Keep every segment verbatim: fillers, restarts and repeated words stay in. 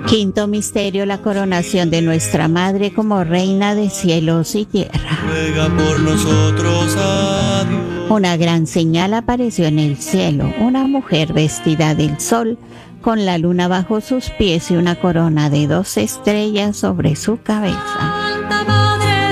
Quinto misterio, la coronación de nuestra Madre como Reina de cielos y tierra. Ruega por nosotros a Dios. Una gran señal apareció en el cielo, una mujer vestida del sol, con la luna bajo sus pies y una corona de dos estrellas sobre su cabeza. Santa Madre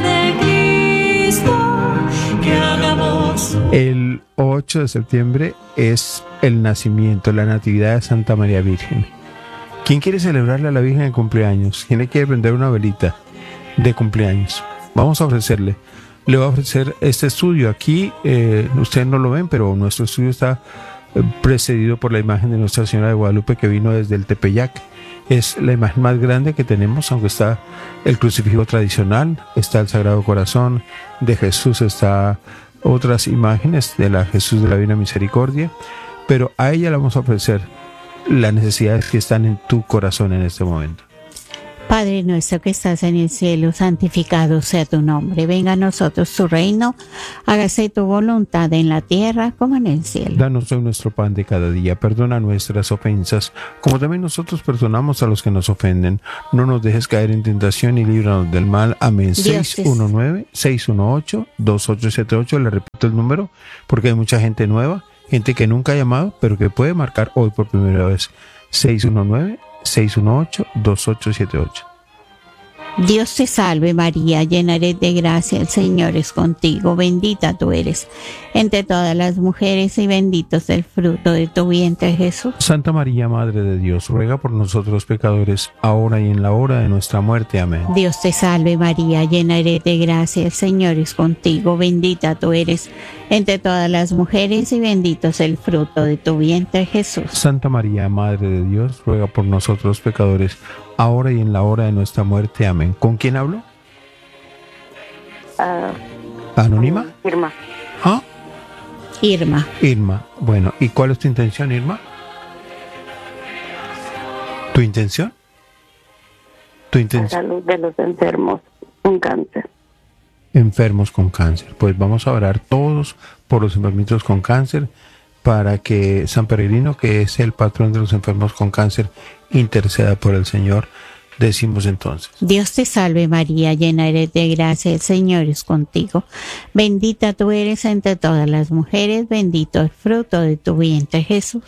de Cristo, que hagamos. El ocho de septiembre es el nacimiento, la natividad de Santa María Virgen. ¿Quién quiere celebrarle a la Virgen de cumpleaños? ¿Quién le quiere prender una velita de cumpleaños? Vamos a ofrecerle. Le voy a ofrecer este estudio. Aquí, eh, ustedes no lo ven, pero nuestro estudio está eh, precedido por la imagen de Nuestra Señora de Guadalupe que vino desde el Tepeyac. Es la imagen más grande que tenemos, aunque está el crucifijo tradicional, está el Sagrado Corazón de Jesús, está otras imágenes de la Jesús de la Divina Misericordia, pero a ella le vamos a ofrecer las necesidades que están en tu corazón en este momento. Padre nuestro que estás en el cielo, santificado sea tu nombre. Venga a nosotros tu reino, hágase tu voluntad en la tierra como en el cielo. Danos hoy nuestro pan de cada día, perdona nuestras ofensas, como también nosotros perdonamos a los que nos ofenden. No nos dejes caer en tentación y líbranos del mal. Amén. seis uno nueve, seis uno ocho, dos ocho siete ocho, le repito el número, porque hay mucha gente nueva, gente que nunca ha llamado, pero que puede marcar hoy por primera vez. seis uno nueve, seis uno ocho, dos ocho siete ocho. Dios te salve María, llena eres de gracia, el Señor es contigo, bendita tú eres entre todas las mujeres y bendito es el fruto de tu vientre Jesús. Santa María, Madre de Dios, ruega por nosotros pecadores, ahora y en la hora de nuestra muerte. Amén. Dios te salve María, llena eres de gracia, el Señor es contigo, bendita tú eres entre todas las mujeres y bendito es el fruto de tu vientre Jesús. Santa María, Madre de Dios, ruega por nosotros pecadores, ahora y en la hora de nuestra muerte. Amén. ¿Con quién hablo? Uh, ¿Anónima? Irma. ¿Ah? Irma. Irma. Bueno, ¿y cuál es tu intención, Irma? ¿Tu intención? ¿Tu La intención? salud de los enfermos con cáncer. Enfermos con cáncer. Pues vamos a orar todos por los enfermitos con cáncer para que San Peregrino, que es el patrón de los enfermos con cáncer, interceda por el Señor. Decimos entonces: Dios te salve María, llena eres de gracia, el Señor es contigo. Bendita tú eres entre todas las mujeres, bendito el fruto de tu vientre Jesús.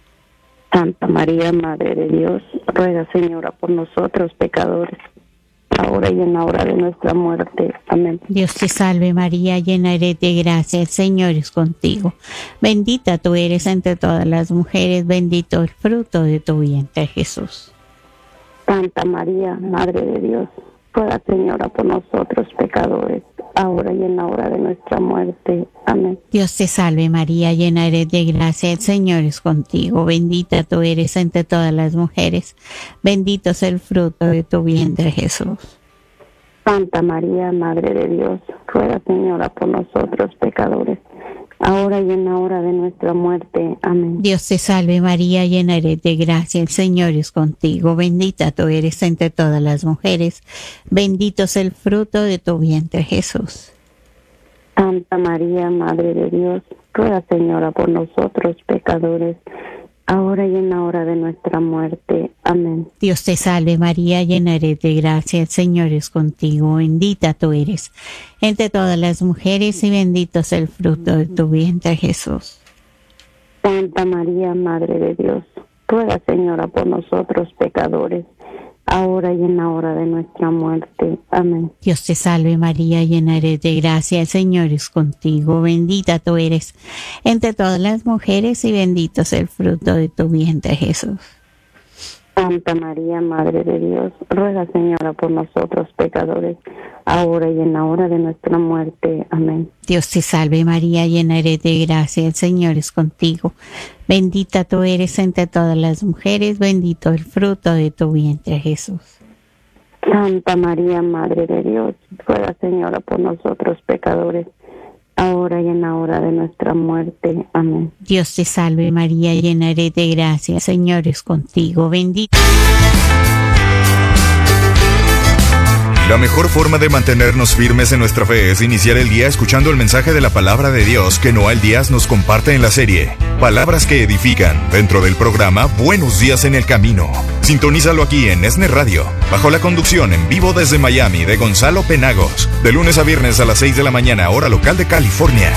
Santa María, Madre de Dios, ruega, Señora, por nosotros pecadores, ahora y en la hora de nuestra muerte. Amén. Dios te salve María, llena eres de gracia, el Señor es contigo. Bendita tú eres entre todas las mujeres, bendito el fruto de tu vientre Jesús. Santa María, Madre de Dios, ruega, Señora, por nosotros pecadores, ahora y en la hora de nuestra muerte. Amén. Dios te salve María, llena eres de gracia, el Señor es contigo. Bendita tú eres entre todas las mujeres, bendito es el fruto de tu vientre Jesús. Santa María, Madre de Dios, ruega, Señora, por nosotros pecadores, ahora y en la hora de nuestra muerte. Amén. Dios te salve María, llena eres de gracia, el Señor es contigo. Bendita tú eres entre todas las mujeres, bendito es el fruto de tu vientre Jesús. Santa María, Madre de Dios, ruega, Señora, por nosotros pecadores, ahora y en la hora de nuestra muerte. Amén. Dios te salve María, llena eres de gracia, el Señor es contigo. Bendita tú eres entre todas las mujeres y bendito es el fruto de tu vientre Jesús. Santa María, Madre de Dios, ruega, Señora, por nosotros pecadores, ahora y en la hora de nuestra muerte. Amén. Dios te salve María, llena eres de gracia, el Señor es contigo. Bendita tú eres entre todas las mujeres y bendito es el fruto de tu vientre Jesús. Santa María, Madre de Dios, ruega, Señora, por nosotros pecadores, ahora y en la hora de nuestra muerte. Amén. Dios te salve María, llena eres de gracia, el Señor es contigo. Bendita tú eres entre todas las mujeres, bendito el fruto de tu vientre Jesús. Santa María, Madre de Dios, ruega, Señora, por nosotros pecadores, ahora y en la hora de nuestra muerte. Amén. Dios te salve María, llena eres de gracia, el Señor es contigo. Bendita. La mejor forma de mantenernos firmes en nuestra fe es iniciar el día escuchando el mensaje de la palabra de Dios que Noel Díaz nos comparte en la serie Palabras que Edifican, dentro del programa Buenos Días en el Camino. Sintonízalo aquí en ESNE Radio, bajo la conducción en vivo desde Miami de Gonzalo Penagos, de lunes a viernes a las seis de la mañana, hora local de California.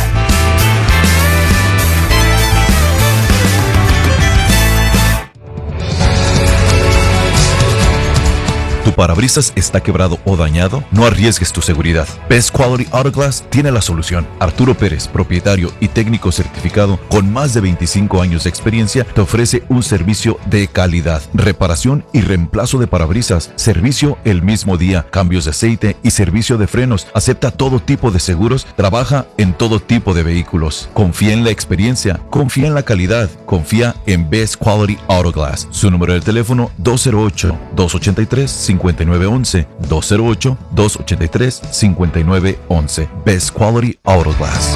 ¿Tu parabrisas está quebrado o dañado? No arriesgues tu seguridad. Best Quality Auto Glass tiene la solución. Arturo Pérez, propietario y técnico certificado con más de veinticinco años de experiencia, te ofrece un servicio de calidad, reparación y reemplazo de parabrisas, servicio el mismo día, cambios de aceite y servicio de frenos. Acepta todo tipo de seguros, trabaja en todo tipo de vehículos. Confía en la experiencia, confía en la calidad, confía en Best Quality Auto Glass. Su número de teléfono dos cero ocho, dos ocho tres, cinco nueve uno uno, dos cero ocho, dos ocho tres, cinco nueve uno uno. Best Quality Auto Glass.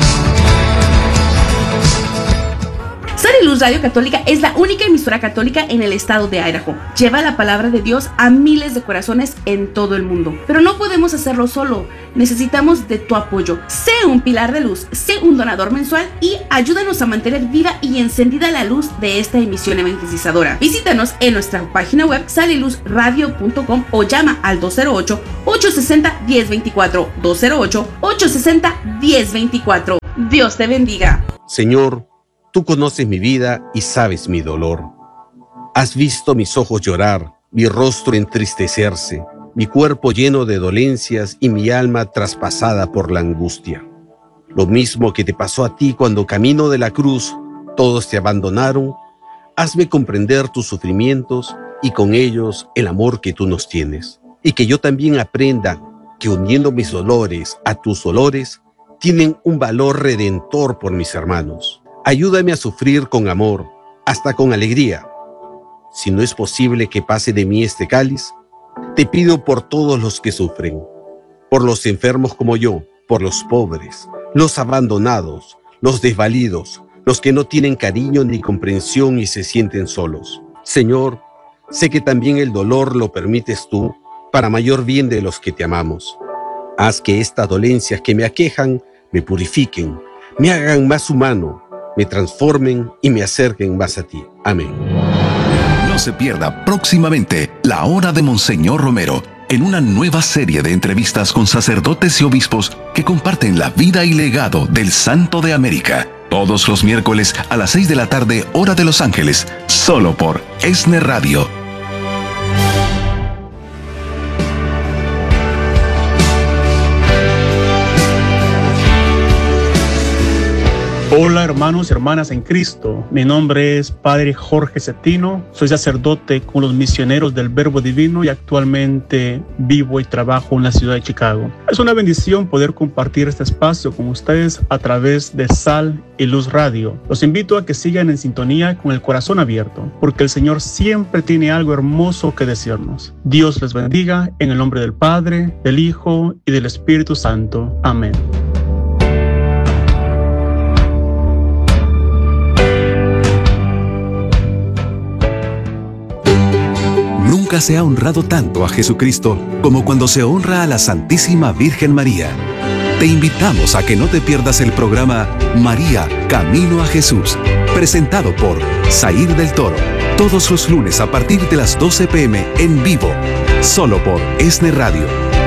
Sal y Luz Radio Católica es la única emisora católica en el estado de Idaho. Lleva la palabra de Dios a miles de corazones en todo el mundo. Pero no podemos hacerlo solo. Necesitamos de tu apoyo. Sé un pilar de luz, sé un donador mensual y ayúdanos a mantener viva y encendida la luz de esta emisión evangelizadora. Visítanos en nuestra página web sal y luz radio punto com o llama al dos cero ocho, ocho seis cero, uno cero dos cuatro, dos cero ocho, ocho seis cero, uno cero dos cuatro. Dios te bendiga. Señor, tú conoces mi vida y sabes mi dolor. Has visto mis ojos llorar, mi rostro entristecerse, mi cuerpo lleno de dolencias y mi alma traspasada por la angustia. Lo mismo que te pasó a ti cuando camino de la cruz, todos te abandonaron. Hazme comprender tus sufrimientos y con ellos el amor que tú nos tienes. Y que yo también aprenda que uniendo mis dolores a tus dolores, tienen un valor redentor por mis hermanos. Ayúdame a sufrir con amor, hasta con alegría. Si no es posible que pase de mí este cáliz, te pido por todos los que sufren, por los enfermos como yo, por los pobres, los abandonados, los desvalidos, los que no tienen cariño ni comprensión y se sienten solos. Señor, sé que también el dolor lo permites tú, para mayor bien de los que te amamos. Haz que estas dolencias que me aquejan me purifiquen, me hagan más humano, me transformen y me acerquen más a ti. Amén. No se pierda próximamente La Hora de Monseñor Romero, en una nueva serie de entrevistas con sacerdotes y obispos que comparten la vida y legado del Santo de América. Todos los miércoles a las seis de la tarde, hora de Los Ángeles, solo por ESNE Radio. Hola hermanos y hermanas en Cristo, mi nombre es Padre Jorge Cetino, soy sacerdote con los misioneros del Verbo Divino y actualmente vivo y trabajo en la ciudad de Chicago. Es una bendición poder compartir este espacio con ustedes a través de Sal y Luz Radio. Los invito a que sigan en sintonía con el corazón abierto, porque el Señor siempre tiene algo hermoso que decirnos. Dios les bendiga en el nombre del Padre, del Hijo y del Espíritu Santo. Amén. Nunca se ha honrado tanto a Jesucristo como cuando se honra a la Santísima Virgen María. Te invitamos a que no te pierdas el programa María, Camino a Jesús, presentado por Zair del Toro, todos los lunes a partir de las doce pe eme en vivo, solo por ESNE Radio.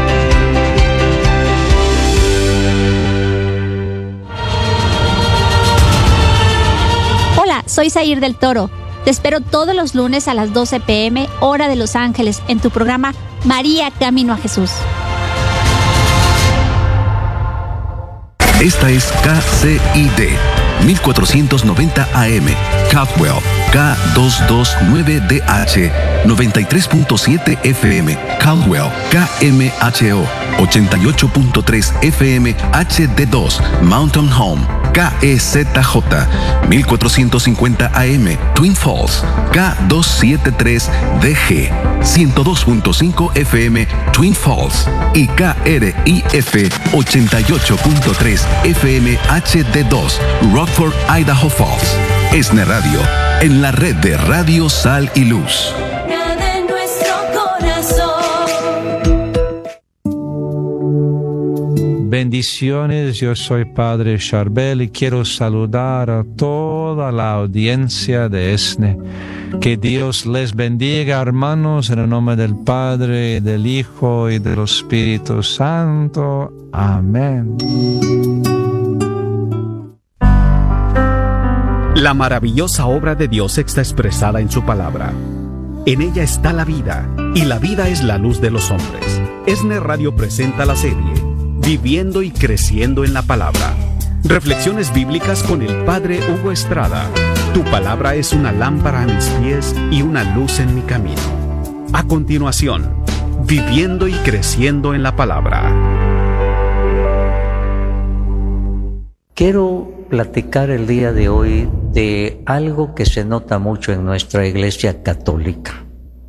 Hola, soy Zair del Toro. Te espero todos los lunes a las doce pe eme, hora de Los Ángeles, en tu programa María, Camino a Jesús. Esta es K C I D, mil cuatrocientos noventa A M, Caldwell, K doscientos veintinueve D H, noventa y tres punto siete F M, Caldwell, K M H O, ochenta y ocho punto tres F M, H D dos, Mountain Home, K E Z J, mil cuatrocientos cincuenta A M, Twin Falls, K doscientos setenta y tres D G, ciento dos punto cinco F M, Twin Falls, y K R I F ochenta y ocho punto tres F M, H D dos, Rockford, Idaho Falls. ESNE Radio, en la red de Radio Sal y Luz. De nuestro corazón. Bendiciones, yo soy Padre Charbel y quiero saludar a toda la audiencia de ESNE Que Dios les bendiga, hermanos, en el nombre del Padre, del Hijo y del Espíritu Santo. Amén. La maravillosa obra de Dios está expresada en su palabra. En ella está la vida, y la vida es la luz de los hombres. ESNE Radio presenta la serie Viviendo y Creciendo en la Palabra. Reflexiones bíblicas con el Padre Hugo Estrada. Tu palabra es una lámpara a mis pies y una luz en mi camino. A continuación, Viviendo y Creciendo en la Palabra. Quiero platicar el día de hoy de algo que se nota mucho en nuestra Iglesia Católica.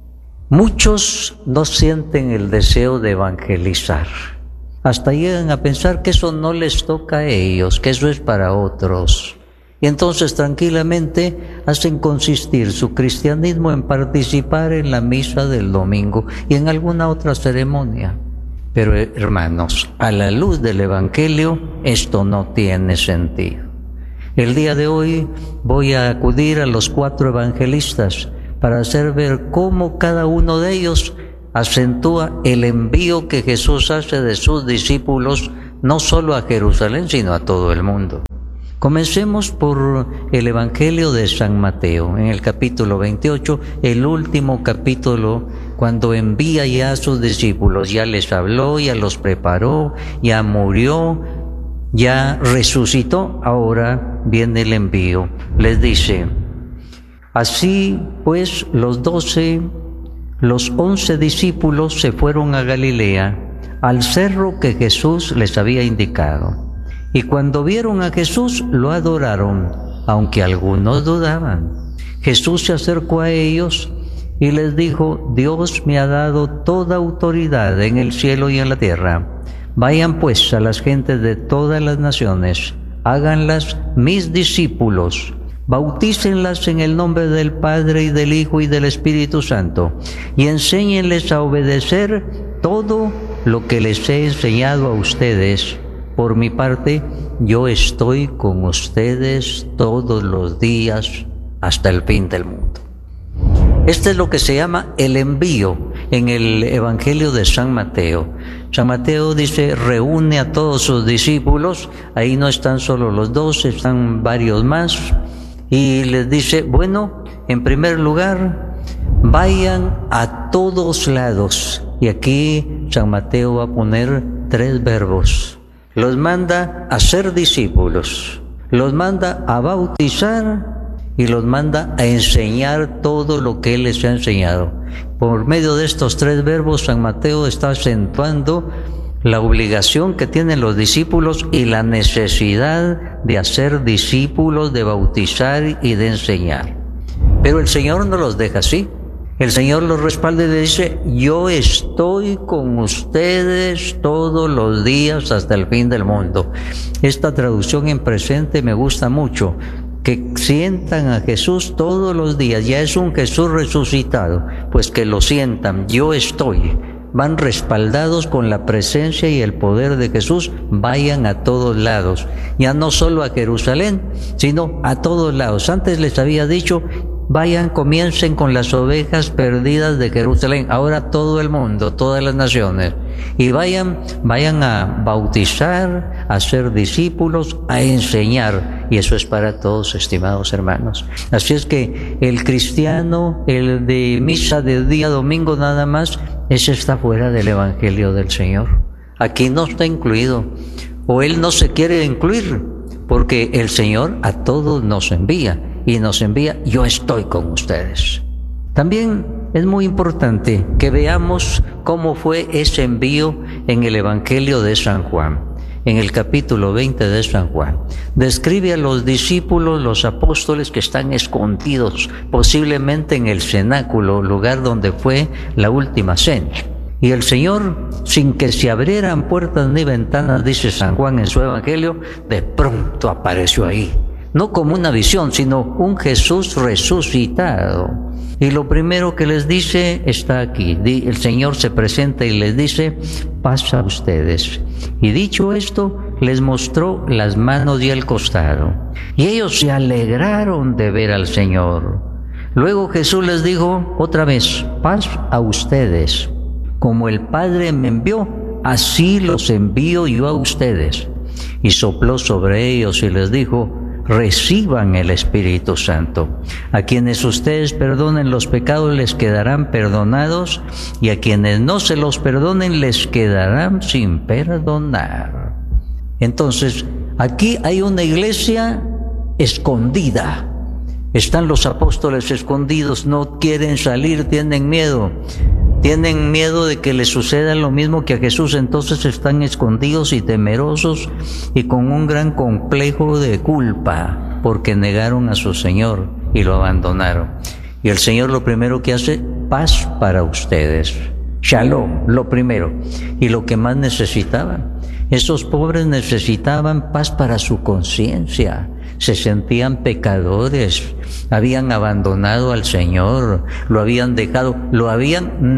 Muchos no sienten el deseo de evangelizar. Hasta llegan a pensar que eso no les toca a ellos, que eso es para otros. Y entonces tranquilamente hacen consistir su cristianismo en participar en la misa del domingo y en alguna otra ceremonia. Pero hermanos, a la luz del Evangelio, esto no tiene sentido. El día de hoy voy a acudir a los cuatro evangelistas para hacer ver cómo cada uno de ellos acentúa el envío que Jesús hace de sus discípulos, no solo a Jerusalén, sino a todo el mundo. Comencemos por el Evangelio de San Mateo, en el capítulo veintiocho, el último capítulo, cuando envía ya a sus discípulos. Ya les habló, ya los preparó, ya murió, ya resucitó, ahora viene el envío. Les dice: así pues, los doce, los once discípulos se fueron a Galilea, al cerro que Jesús les había indicado. Y cuando vieron a Jesús, lo adoraron, aunque algunos dudaban. Jesús se acercó a ellos y les dijo: Dios me ha dado toda autoridad en el cielo y en la tierra. Vayan pues a las gentes de todas las naciones, háganlas mis discípulos, bautícenlas en el nombre del Padre y del Hijo y del Espíritu Santo, y enséñenles a obedecer todo lo que les he enseñado a ustedes. Por mi parte, yo estoy con ustedes todos los días hasta el fin del mundo. Este es lo que se llama el envío en el Evangelio de San Mateo. San Mateo dice, reúne a todos sus discípulos, ahí no están solo los dos, están varios más, y les dice, bueno, en primer lugar, vayan a todos lados. Y aquí San Mateo va a poner tres verbos. Los manda a ser discípulos, los manda a bautizar y los manda a enseñar todo lo que Él les ha enseñado. Por medio de estos tres verbos, San Mateo está acentuando la obligación que tienen los discípulos y la necesidad de hacer discípulos, de bautizar y de enseñar. Pero el Señor no los deja así. El Señor los respalda y le dice, yo estoy con ustedes todos los días hasta el fin del mundo. Esta traducción en presente me gusta mucho, que sientan a Jesús todos los días. Ya es un Jesús resucitado, pues que lo sientan, yo estoy. Van respaldados con la presencia y el poder de Jesús, vayan a todos lados. Ya no solo a Jerusalén, sino a todos lados. Antes les había dicho, vayan, comiencen con las ovejas perdidas de Jerusalén, ahora todo el mundo, todas las naciones, y vayan, vayan a bautizar, a ser discípulos, a enseñar, y eso es para todos, estimados hermanos. Así es que el cristiano, el de misa de día domingo nada más, ese está fuera del Evangelio del Señor. Aquí no está incluido, o Él no se quiere incluir, porque el Señor a todos nos envía. Y nos envía, yo estoy con ustedes. También es muy importante que veamos cómo fue ese envío en el Evangelio de San Juan. En el capítulo veinte de San Juan, describe a los discípulos, los apóstoles que están escondidos, posiblemente en el cenáculo, lugar donde fue la última cena. Y el Señor, sin que se abrieran puertas ni ventanas, dice San Juan en su Evangelio, de pronto apareció ahí. No como una visión, sino un Jesús resucitado. Y lo primero que les dice está aquí. El Señor se presenta y les dice, pasa a ustedes. Y dicho esto, les mostró las manos y el costado. Y ellos se alegraron de ver al Señor. Luego Jesús les dijo otra vez, paz a ustedes. Como el Padre me envió, así los envío yo a ustedes. Y sopló sobre ellos y les dijo, reciban el Espíritu Santo. A quienes ustedes perdonen los pecados les quedarán perdonados, y a quienes no se los perdonen les quedarán sin perdonar. Entonces, aquí hay una iglesia escondida. Están los apóstoles escondidos, no quieren salir, tienen miedo. Tienen miedo de que les suceda lo mismo que a Jesús, entonces están escondidos y temerosos y con un gran complejo de culpa porque negaron a su Señor y lo abandonaron. Y el Señor lo primero que hace, paz para ustedes. Shalom, lo primero. Y lo que más necesitaban, esos pobres necesitaban paz para su conciencia. Se sentían pecadores, habían abandonado al Señor, lo habían dejado, lo habían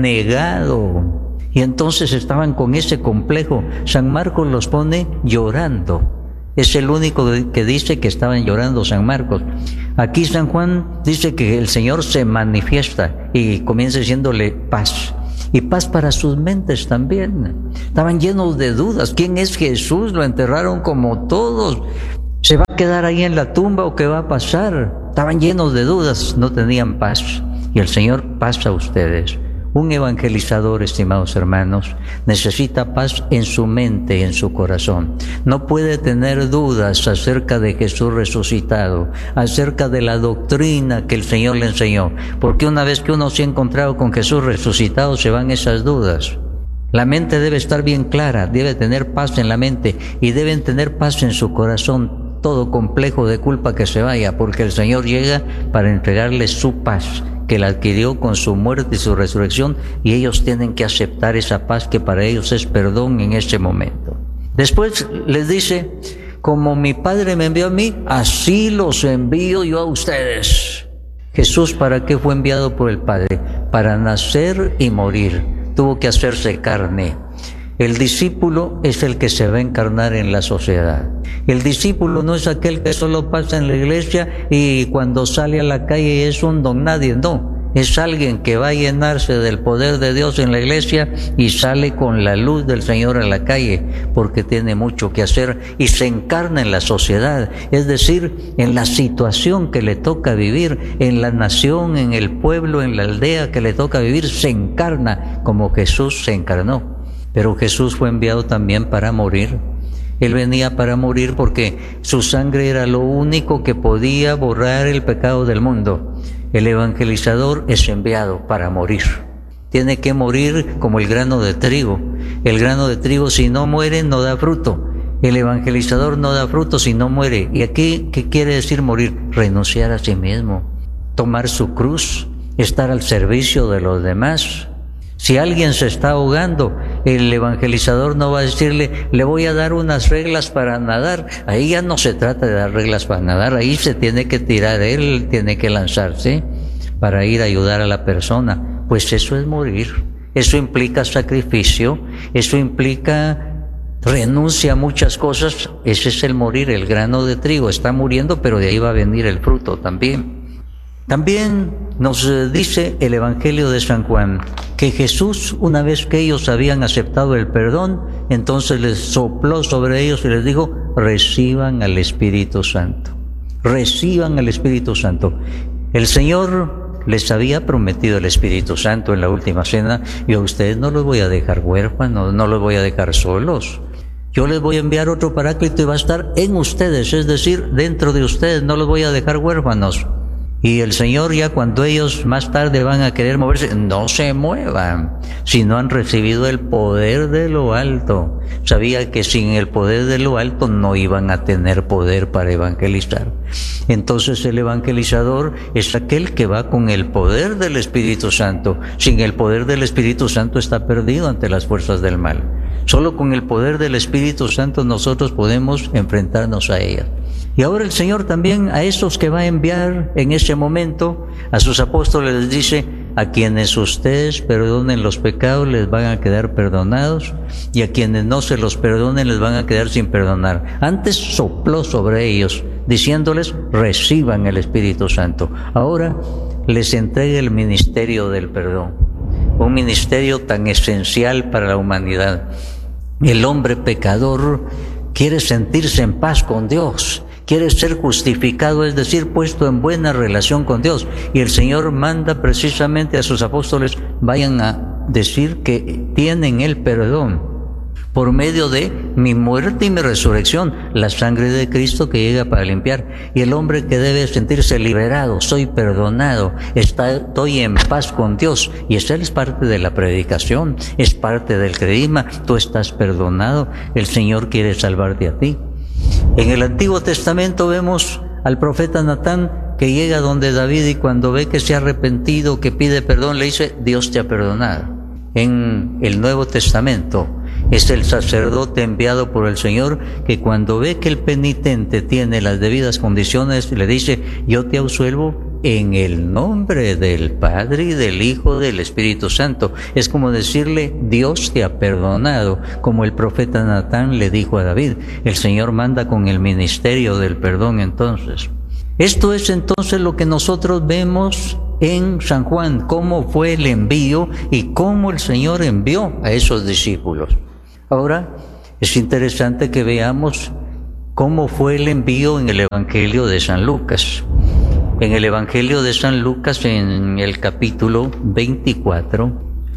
negado. Y entonces estaban con ese complejo. San Marcos los pone llorando. Es el único que dice que estaban llorando, San Marcos. Aquí San Juan dice que el Señor se manifiesta y comienza diciéndole paz. Y paz para sus mentes también. Estaban llenos de dudas. ¿Quién es Jesús? Lo enterraron como todos. ¿Se va a quedar ahí en la tumba o qué va a pasar? Estaban llenos de dudas, no tenían paz. Y el Señor pasa a ustedes. Un evangelizador, estimados hermanos, necesita paz en su mente y en su corazón. No puede tener dudas acerca de Jesús resucitado, acerca de la doctrina que el Señor le enseñó. Porque una vez que uno se ha encontrado con Jesús resucitado, se van esas dudas. La mente debe estar bien clara, debe tener paz en la mente y deben tener paz en su corazón. Todo complejo de culpa que se vaya, porque el Señor llega para entregarles su paz, que la adquirió con su muerte y su resurrección, y ellos tienen que aceptar esa paz que para ellos es perdón en ese momento. Después les dice, como mi Padre me envió a mí, así los envío yo a ustedes. Jesús, ¿para qué fue enviado por el Padre? Para nacer y morir. Tuvo que hacerse carne. El discípulo es el que se va a encarnar en la sociedad. El discípulo no es aquel que solo pasa en la iglesia y cuando sale a la calle es un don nadie, no. Es alguien que va a llenarse del poder de Dios en la iglesia y sale con la luz del Señor a la calle porque tiene mucho que hacer y se encarna en la sociedad, es decir, en la situación que le toca vivir, en la nación, en el pueblo, en la aldea que le toca vivir, se encarna como Jesús se encarnó. Pero Jesús fue enviado también para morir. Él venía para morir porque su sangre era lo único que podía borrar el pecado del mundo. El evangelizador es enviado para morir. Tiene que morir como el grano de trigo. El grano de trigo, si no muere, no da fruto. El evangelizador no da fruto si no muere. ¿Y aquí qué quiere decir morir? Renunciar a sí mismo, tomar su cruz, estar al servicio de los demás. Si alguien se está ahogando, el evangelizador no va a decirle, le voy a dar unas reglas para nadar. Ahí ya no se trata de dar reglas para nadar, ahí se tiene que tirar, él tiene que lanzarse para ir a ayudar a la persona. Pues eso es morir, eso implica sacrificio, eso implica renuncia a muchas cosas. Ese es el morir, el grano de trigo está muriendo, pero de ahí va a venir el fruto también. También nos dice el Evangelio de San Juan que Jesús, una vez que ellos habían aceptado el perdón, entonces les sopló sobre ellos y les dijo, reciban al Espíritu Santo, reciban al Espíritu Santo. El Señor les había prometido el Espíritu Santo en la última cena, y a ustedes no los voy a dejar huérfanos, no los voy a dejar solos. Yo les voy a enviar otro Paráclito y va a estar en ustedes, es decir, dentro de ustedes, no los voy a dejar huérfanos. Y el Señor, ya cuando ellos más tarde van a querer moverse, no se muevan si no han recibido el poder de lo alto. Sabía que sin el poder de lo alto no iban a tener poder para evangelizar. Entonces el evangelizador es aquel que va con el poder del Espíritu Santo. Sin el poder del Espíritu Santo está perdido ante las fuerzas del mal. Solo con el poder del Espíritu Santo nosotros podemos enfrentarnos a ellas. Y ahora el Señor también a esos que va a enviar en ese momento, a sus apóstoles les dice, a quienes ustedes perdonen los pecados les van a quedar perdonados, y a quienes no se los perdonen les van a quedar sin perdonar. Antes sopló sobre ellos, diciéndoles, reciban el Espíritu Santo. Ahora les entrega el ministerio del perdón, un ministerio tan esencial para la humanidad. El hombre pecador quiere sentirse en paz con Dios, quiere ser justificado, es decir, puesto en buena relación con Dios. Y el Señor manda precisamente a sus apóstoles, vayan a decir que tienen el perdón por medio de mi muerte y mi resurrección, la sangre de Cristo que llega para limpiar. Y el hombre que debe sentirse liberado, soy perdonado, está, estoy en paz con Dios. Y esa es parte de la predicación, es parte del crisma. Tú estás perdonado, el Señor quiere salvarte a ti. En el Antiguo Testamento vemos al profeta Natán que llega donde David y cuando ve que se ha arrepentido, que pide perdón, le dice, Dios te ha perdonado. En el Nuevo Testamento es el sacerdote enviado por el Señor que cuando ve que el penitente tiene las debidas condiciones, le dice, yo te absuelvo en el nombre del Padre y del Hijo y del Espíritu Santo. Es como decirle, Dios te ha perdonado, como el profeta Natán le dijo a David. El Señor manda con el ministerio del perdón entonces. Esto es entonces lo que nosotros vemos en San Juan, cómo fue el envío y cómo el Señor envió a esos discípulos. Ahora, es interesante que veamos cómo fue el envío en el Evangelio de San Lucas. En el Evangelio de San Lucas, en el capítulo veinticuatro,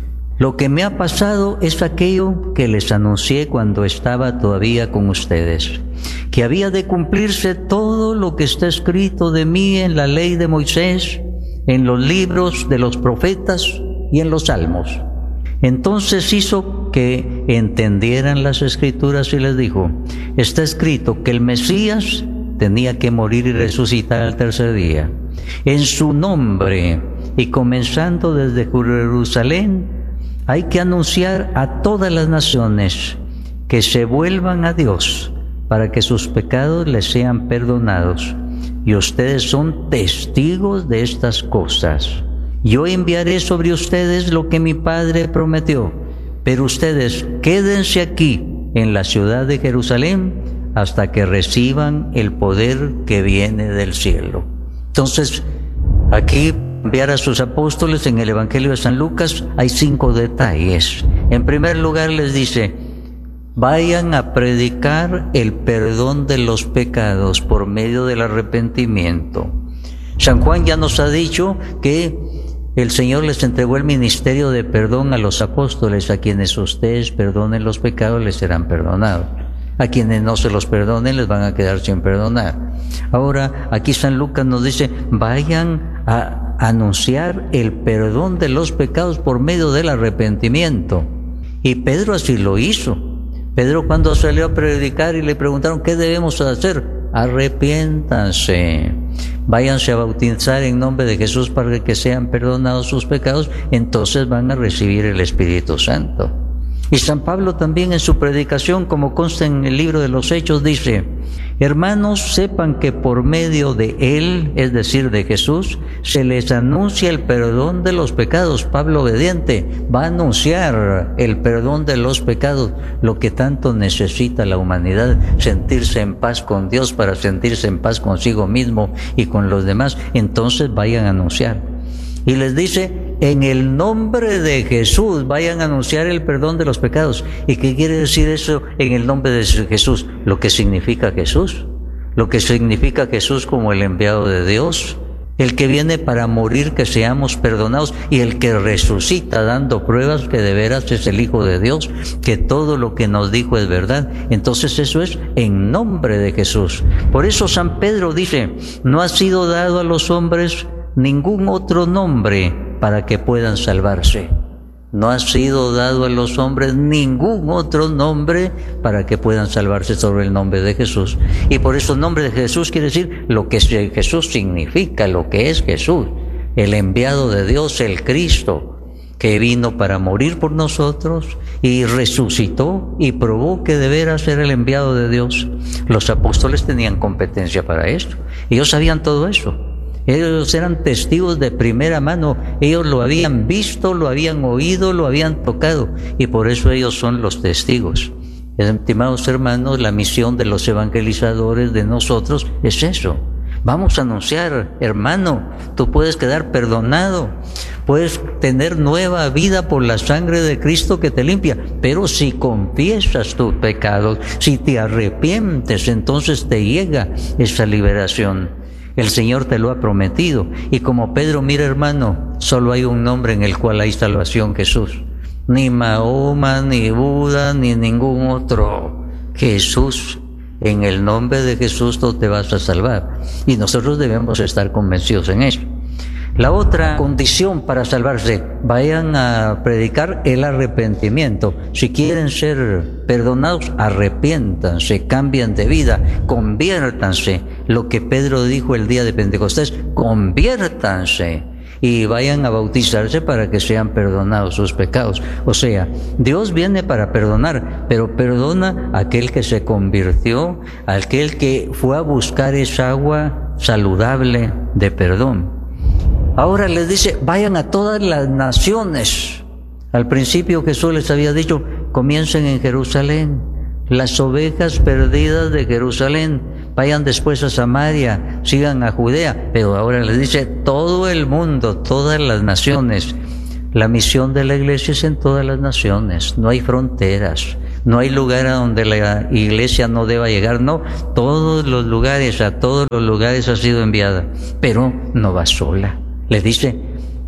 lo que me ha pasado es aquello que les anuncié cuando estaba todavía con ustedes, que había de cumplirse todo lo que está escrito de mí en la ley de Moisés, en los libros de los profetas y en los salmos. Entonces hizo que entendieran las escrituras y les dijo, está escrito que el Mesías tenía que morir y resucitar al tercer día. En su nombre, y comenzando desde Jerusalén, hay que anunciar a todas las naciones que se vuelvan a Dios para que sus pecados les sean perdonados. Y ustedes son testigos de estas cosas. Yo enviaré sobre ustedes lo que mi Padre prometió, pero ustedes quédense aquí en la ciudad de Jerusalén hasta que reciban el poder que viene del cielo. Entonces, aquí enviar a sus apóstoles en el Evangelio de San Lucas hay cinco detalles. En primer lugar les dice, vayan a predicar el perdón de los pecados por medio del arrepentimiento. San Juan ya nos ha dicho que el Señor les entregó el ministerio de perdón a los apóstoles, a quienes ustedes perdonen los pecados les serán perdonados. A quienes no se los perdonen les van a quedar sin perdonar. Ahora, aquí San Lucas nos dice, vayan a anunciar el perdón de los pecados por medio del arrepentimiento. Y Pedro así lo hizo. Pedro cuando salió a predicar y le preguntaron, ¿qué debemos hacer? Arrepiéntanse. Váyanse a bautizar en nombre de Jesús para que sean perdonados sus pecados, entonces van a recibir el Espíritu Santo. Y San Pablo también en su predicación, como consta en el libro de los Hechos, dice, hermanos, sepan que por medio de Él, es decir, de Jesús, se les anuncia el perdón de los pecados. Pablo obediente va a anunciar el perdón de los pecados, lo que tanto necesita la humanidad, sentirse en paz con Dios para sentirse en paz consigo mismo y con los demás. Entonces vayan a anunciar. Y les dice, en el nombre de Jesús, vayan a anunciar el perdón de los pecados. ¿Y qué quiere decir eso en el nombre de Jesús? Lo que significa Jesús. Lo que significa Jesús como el enviado de Dios. El que viene para morir, que seamos perdonados. Y el que resucita dando pruebas que de veras es el Hijo de Dios. Que todo lo que nos dijo es verdad. Entonces eso es en nombre de Jesús. Por eso San Pedro dice, no ha sido dado a los hombres ningún otro nombre para que puedan salvarse. No ha sido dado a los hombres ningún otro nombre para que puedan salvarse sobre el nombre de Jesús. Y por eso el nombre de Jesús quiere decir lo que Jesús significa, lo que es Jesús, el enviado de Dios, el Cristo, que vino para morir por nosotros y resucitó y probó que de veras era el enviado de Dios. Los apóstoles tenían competencia para esto. Ellos sabían todo eso. Ellos eran testigos de primera mano, ellos lo habían visto, lo habían oído, lo habían tocado, y por eso ellos son los testigos. Estimados hermanos, la misión de los evangelizadores, de nosotros, es eso. Vamos a anunciar, hermano, tú puedes quedar perdonado, puedes tener nueva vida por la sangre de Cristo que te limpia, pero si confiesas tus pecados, si te arrepientes, entonces te llega esa liberación. El Señor te lo ha prometido. Y como Pedro, mira hermano, solo hay un nombre en el cual hay salvación: Jesús. Ni Mahoma, ni Buda, ni ningún otro. Jesús. En el nombre de Jesús tú te vas a salvar. Y nosotros debemos estar convencidos en eso. La otra condición para salvarse: vayan a predicar el arrepentimiento. Si quieren ser perdonados, arrepiéntanse, cambien de vida, conviértanse. Lo que Pedro dijo el día de Pentecostés: conviértanse y vayan a bautizarse para que sean perdonados sus pecados. O sea, Dios viene para perdonar, pero perdona a aquel que se convirtió, a aquel que fue a buscar esa agua saludable de perdón. Ahora les dice: vayan a todas las naciones. Al principio Jesús les había dicho: comiencen en Jerusalén, las ovejas perdidas de Jerusalén, vayan después a Samaria, sigan a Judea. Pero ahora les dice: todo el mundo, todas las naciones. La misión de la iglesia es en todas las naciones, no hay fronteras, no hay lugar a donde la iglesia no deba llegar, no, todos los lugares, a todos los lugares ha sido enviada, pero no va sola. Les dice: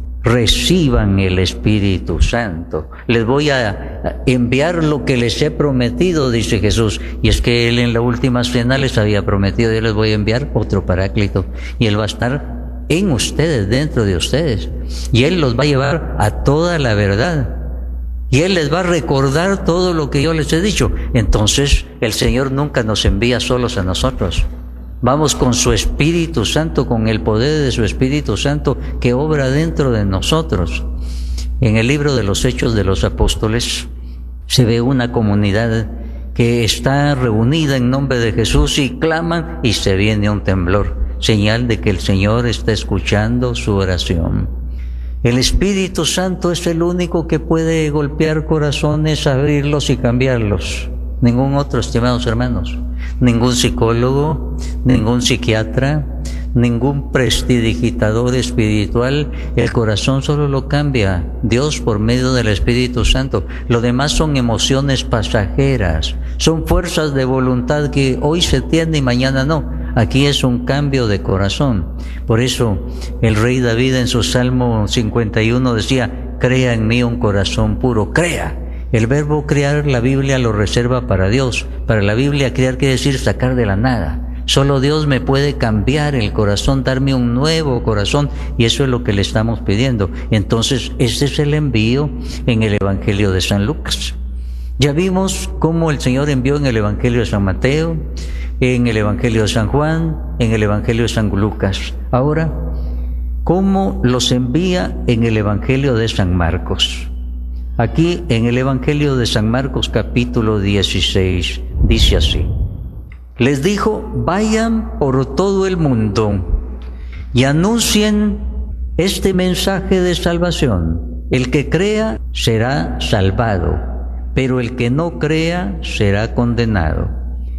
reciban el Espíritu Santo. Les voy a enviar lo que les he prometido, dice Jesús. Y es que Él en la última cena les había prometido: yo les voy a enviar otro Paráclito. Y Él va a estar en ustedes, dentro de ustedes. Y Él los va a llevar a toda la verdad. Y Él les va a recordar todo lo que yo les he dicho. Entonces, el Señor nunca nos envía solos a nosotros. Vamos con su Espíritu Santo, con el poder de su Espíritu Santo que obra dentro de nosotros. En el libro de los Hechos de los Apóstoles se ve una comunidad que está reunida en nombre de Jesús y claman, y se viene un temblor, señal de que el Señor está escuchando su oración. El Espíritu Santo es el único que puede golpear corazones, abrirlos y cambiarlos. Ningún otro, estimados hermanos. Ningún psicólogo, ningún psiquiatra, ningún prestidigitador espiritual. El corazón solo lo cambia Dios por medio del Espíritu Santo. Lo demás son emociones pasajeras, son fuerzas de voluntad que hoy se tiene y mañana no. Aquí es un cambio de corazón. Por eso el rey David en su Salmo cincuenta y uno decía: crea en mí un corazón puro. Crea. El verbo crear, la Biblia lo reserva para Dios. Para la Biblia, crear quiere decir sacar de la nada. Solo Dios me puede cambiar el corazón, darme un nuevo corazón, y eso es lo que le estamos pidiendo. Entonces, ese es el envío en el Evangelio de San Lucas. Ya vimos cómo el Señor envió en el Evangelio de San Mateo, en el Evangelio de San Juan, en el Evangelio de San Lucas. Ahora, cómo los envía en el Evangelio de San Marcos. Aquí en el Evangelio de San Marcos capítulo dieciséis dice así: les dijo: vayan por todo el mundo y anuncien este mensaje de salvación. El que crea será salvado, pero el que no crea será condenado.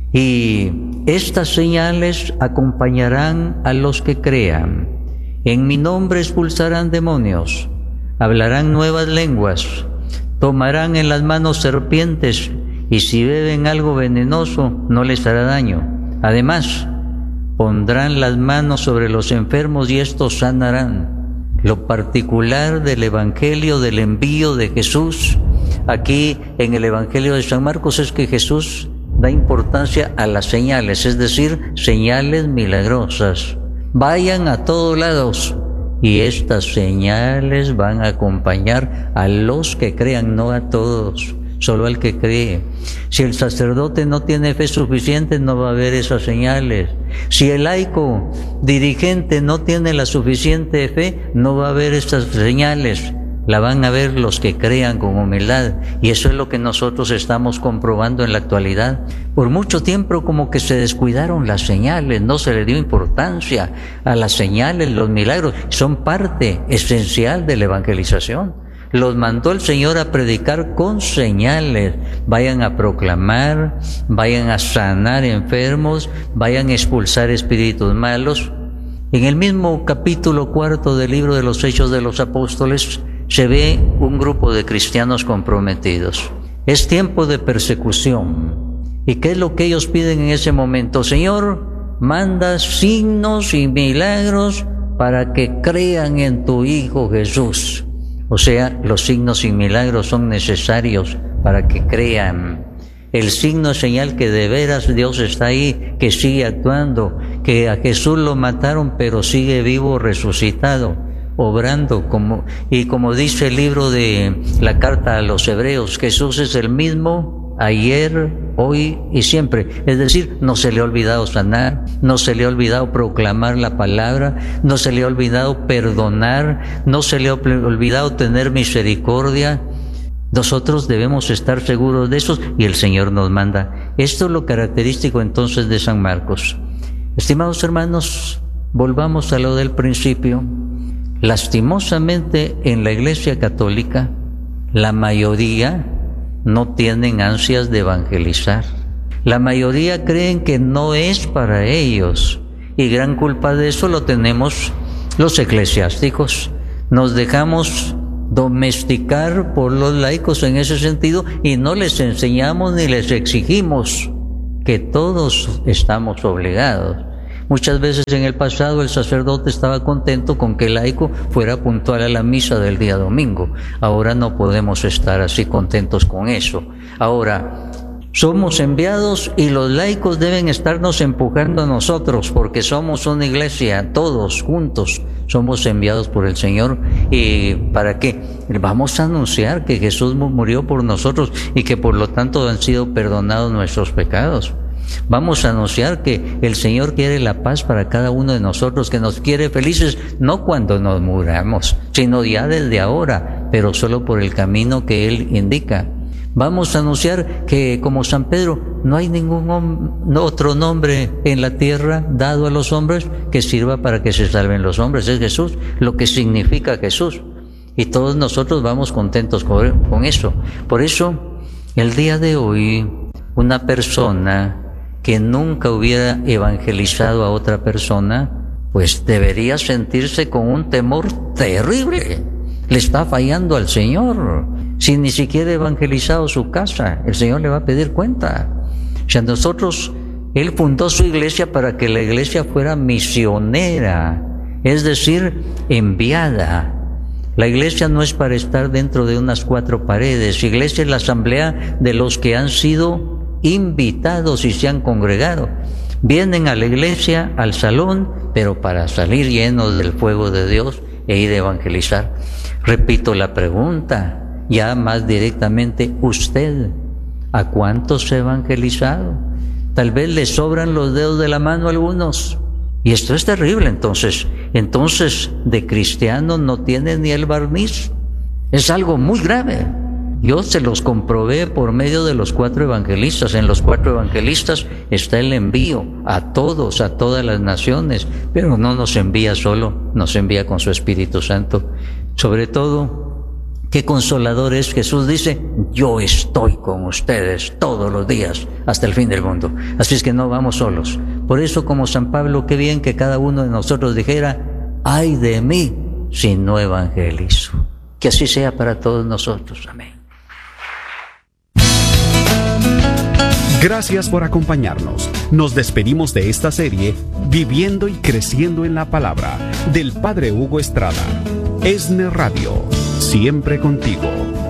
Y estas señales acompañarán a los que crean. En mi nombre expulsarán demonios, hablarán nuevas lenguas, tomarán en las manos serpientes, y si beben algo venenoso no les hará daño. Además, pondrán las manos sobre los enfermos y estos sanarán. Lo particular del Evangelio, del envío de Jesús, aquí en el Evangelio de San Marcos, es que Jesús da importancia a las señales, es decir, señales milagrosas. Vayan a todos lados. Y estas señales van a acompañar a los que crean, no a todos, solo al que cree. Si el sacerdote no tiene fe suficiente, no va a haber esas señales. Si el laico dirigente no tiene la suficiente fe, no va a haber esas señales. La van a ver los que crean con humildad. Y eso es lo que nosotros estamos comprobando en la actualidad. Por mucho tiempo como que se descuidaron las señales, no se le dio importancia a las señales, los milagros. Son parte esencial de la evangelización. Los mandó el Señor a predicar con señales. Vayan a proclamar, vayan a sanar enfermos, vayan a expulsar espíritus malos. En el mismo capítulo cuarto del libro de los Hechos de los Apóstoles se ve un grupo de cristianos comprometidos. Es tiempo de persecución. ¿Y qué es lo que ellos piden en ese momento? Señor, manda signos y milagros para que crean en tu Hijo Jesús. O sea, los signos y milagros son necesarios para que crean. El signo es señal que de veras Dios está ahí, que sigue actuando, que a Jesús lo mataron pero sigue vivo, resucitado, obrando. Como, y como dice el libro de la carta a los Hebreos, Jesús es el mismo ayer, hoy y siempre. Es decir, no se le ha olvidado sanar, no se le ha olvidado proclamar la palabra, no se le ha olvidado perdonar, no se le ha olvidado tener misericordia. Nosotros debemos estar seguros de eso y el Señor nos manda. Esto es lo característico entonces de San Marcos. Estimados hermanos, volvamos a lo del principio. Lastimosamente en la Iglesia Católica, la mayoría no tienen ansias de evangelizar. La mayoría creen que no es para ellos y gran culpa de eso lo tenemos los eclesiásticos. Nos dejamos domesticar por los laicos en ese sentido y no les enseñamos ni les exigimos que todos estamos obligados. Muchas veces en el pasado el sacerdote estaba contento con que el laico fuera puntual a la misa del día domingo. Ahora no podemos estar así contentos con eso. Ahora, somos enviados y los laicos deben estarnos empujando a nosotros porque somos una iglesia, todos juntos somos enviados por el Señor. ¿Y para qué? Vamos a anunciar que Jesús murió por nosotros y que por lo tanto han sido perdonados nuestros pecados. Vamos a anunciar que el Señor quiere la paz para cada uno de nosotros, que nos quiere felices, no cuando nos muramos, sino ya desde ahora, pero solo por el camino que Él indica. Vamos a anunciar que, como San Pedro, no hay ningún otro nombre en la tierra dado a los hombres que sirva para que se salven los hombres. Es Jesús, lo que significa Jesús. Y todos nosotros vamos contentos con eso. Por eso, el día de hoy, una persona que nunca hubiera evangelizado a otra persona, pues debería sentirse con un temor terrible. Le está fallando al Señor. Si ni siquiera ha evangelizado su casa, el Señor le va a pedir cuenta. O sea, nosotros, Él fundó su iglesia para que la iglesia fuera misionera, es decir, enviada. La iglesia no es para estar dentro de unas cuatro paredes. Iglesia es la asamblea de los que han sido invitados y se han congregado. Vienen a la iglesia, al salón, pero para salir llenos del fuego de Dios e ir a evangelizar. Repito la pregunta, ya más directamente, ¿usted a cuántos ha evangelizado? Tal vez le sobran los dedos de la mano a algunos. Y esto es terrible, entonces. Entonces, de cristiano no tiene ni el barniz. Es algo muy grave. Yo se los comprobé por medio de los cuatro evangelistas. En los cuatro evangelistas está el envío a todos, a todas las naciones, pero no nos envía solo, nos envía con su Espíritu Santo. Sobre todo, qué consolador es. Jesús dice, yo estoy con ustedes todos los días hasta el fin del mundo. Así es que no vamos solos. Por eso, como San Pablo, qué bien que cada uno de nosotros dijera, ay de mí si no evangelizo. Que así sea para todos nosotros. Amén. Gracias por acompañarnos. Nos despedimos de esta serie Viviendo y Creciendo en la Palabra del Padre Hugo Estrada. ESNE Radio, siempre contigo.